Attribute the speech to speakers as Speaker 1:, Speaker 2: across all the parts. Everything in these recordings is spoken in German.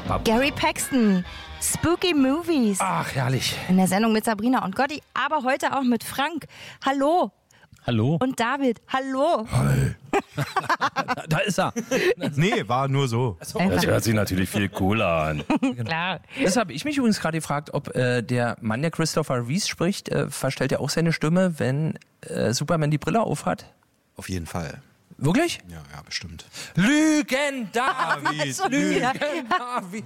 Speaker 1: Gary Paxton, Spooky Movies.
Speaker 2: Ach, herrlich.
Speaker 1: In der Sendung mit Sabrina und Gotti, aber heute auch mit Frank. Hallo.
Speaker 3: Hallo.
Speaker 1: Und David. Hallo.
Speaker 4: Hi.
Speaker 2: Da ist er.
Speaker 4: Nee, war nur so.
Speaker 3: Das hört sich natürlich viel cooler an.
Speaker 1: Klar.
Speaker 2: Das habe ich mich übrigens gerade gefragt, ob der Mann, der Christopher Reeve spricht, verstellt er auch seine Stimme, wenn Superman die Brille aufhat?
Speaker 4: Auf jeden Fall.
Speaker 2: Wirklich?
Speaker 4: Ja, bestimmt.
Speaker 2: Lügen, David!
Speaker 1: Schon wieder.
Speaker 2: Lügen, David!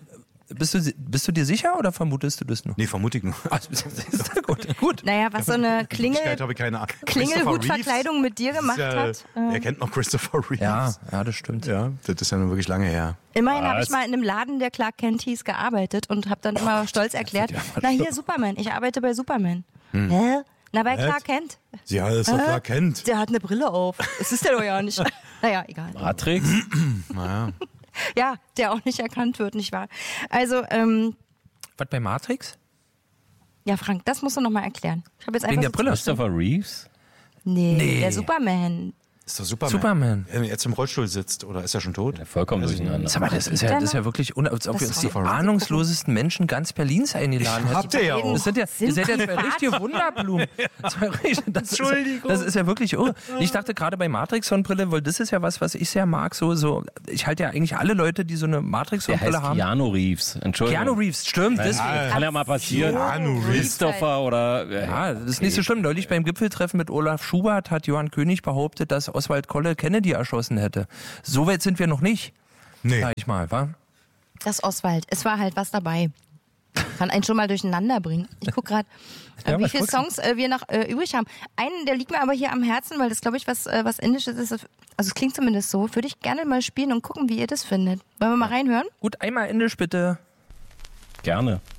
Speaker 2: Bist du dir sicher oder vermutest du das nur?
Speaker 4: Nee, vermute ich nur.
Speaker 2: Gut.
Speaker 1: Naja, was so eine
Speaker 4: Habe ich keine Ahnung.
Speaker 1: Klingelhutverkleidung mit dir gemacht hat.
Speaker 4: Er kennt noch Christopher Reeves.
Speaker 2: Ja, das stimmt.
Speaker 4: Ja, das ist ja nun wirklich lange her.
Speaker 1: Immerhin habe ich mal in einem Laden, der Clark Kent hieß, gearbeitet und habe dann immer stolz erklärt, na hier Superman, ich arbeite bei Superman. Hä? Na, bei Clark Kent.
Speaker 4: Ja, das ist doch Clark Kent.
Speaker 1: Der hat eine Brille auf. Das ist der doch ja nicht. Naja, egal.
Speaker 3: Matrix?
Speaker 4: Naja.
Speaker 1: Ja, der auch nicht erkannt wird, nicht wahr? Also,
Speaker 2: Was bei Matrix?
Speaker 1: ja, Frank, das musst du nochmal erklären. Ich habe jetzt
Speaker 2: Wegen
Speaker 1: einfach
Speaker 2: der Brille?
Speaker 3: Christopher Reeves?
Speaker 1: Nee, der Superman.
Speaker 4: Ist doch Superman.
Speaker 2: Superman.
Speaker 4: Wenn er jetzt im Rollstuhl sitzt, oder ist er schon tot?
Speaker 3: Ja, vollkommen durcheinander.
Speaker 2: Sag mal, das ist ja wirklich, als ob wir uns die ahnungslosesten Menschen ganz Berlins eingeladen hätten.
Speaker 4: Habt ihr ja auch.
Speaker 2: Das sind ja, ihr seid ja zwei richtige Wunderblumen. Entschuldigung. Das ist ja wirklich irre. Ich dachte gerade bei Matrix-Sonnenbrille, weil das ist ja was ich sehr mag. Ich halte ja eigentlich alle Leute, die so eine
Speaker 3: Der heißt
Speaker 2: Matrix-Sonnenbrille haben.
Speaker 3: Keanu Reeves. Entschuldigung.
Speaker 2: Keanu Reeves, stimmt. Deswegen.
Speaker 3: Kann ja mal passieren.
Speaker 4: Keanu Reeves.
Speaker 3: Christopher oder...
Speaker 2: Ja, das ist nicht so schlimm. Neulich beim Gipfeltreffen mit Olaf Schubert hat Johann König behauptet, dass Oswald Kolle Kennedy erschossen hätte. So weit sind wir noch nicht.
Speaker 4: Nee.
Speaker 2: Sag ich mal, wa?
Speaker 1: Das Oswald. Es war halt was dabei. Kann einen schon mal durcheinander bringen. Ich gucke gerade, wie viele Songs wir noch übrig haben. Einen, der liegt mir aber hier am Herzen, weil das, glaube ich, was Indisches ist. Also es klingt zumindest so. Würde ich gerne mal spielen und gucken, wie ihr das findet. Wollen wir mal reinhören?
Speaker 2: Gut, einmal Indisch bitte.
Speaker 3: Gerne.